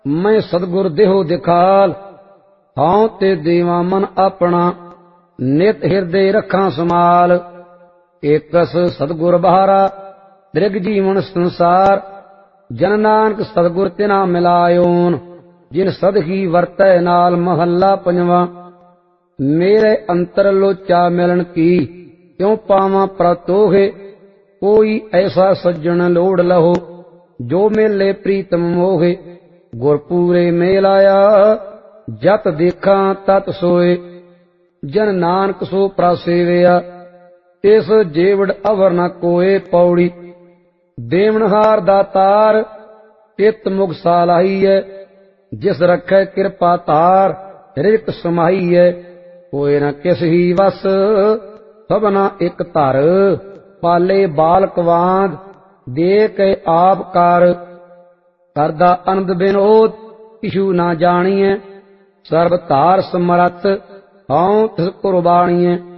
मैं सतगुर देहो दिखाल, हां ते देवा मन अपना, नित हिरदे रखा समाल। एकस सतगुर बहारा, दृग जीवन संसार, जन नानक सतगुर तिना मिलायोन, जिन सदही वरतै नाल। महला पंजवा। मेरे अंतर लोचा मिलन की, क्यों पावा प्रतोहे, कोई ऐसा सज्जन लोड़ लहो, जो मेले प्रीतम मोहे। गुरपूरे मेल आया, जत देखा तत सोए, जन नानक सो प्रासेविया, तिस जेवड़ अवर न कोए। पौड़ी। देवनहार दातार, चित मुख सालाही है, जिस रखै कृपा तार, रिक समाही है। कोई न किस ही वस, सबना एक धर, पाले बालक वांग, दे के आप कार। करदा आनंद विनोद, किछु ना जानिए, सर्व धार समरथ, हऊं तिस कुर्बानिए।